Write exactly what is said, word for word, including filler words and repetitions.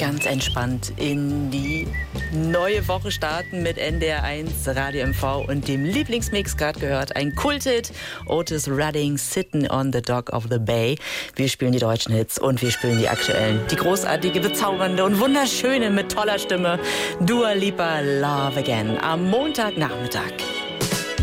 ganz entspannt in die neue Woche starten mit N D R eins, Radio M V und dem Lieblingsmix, gerade gehört, ein Kulthit, Otis Redding, Sitting on the Dock of the Bay. Wir spielen die deutschen Hits und wir spielen die aktuellen. Die großartige, bezaubernde und wunderschöne mit toller Stimme Dua Lipa, Love Again, am Montagnachmittag.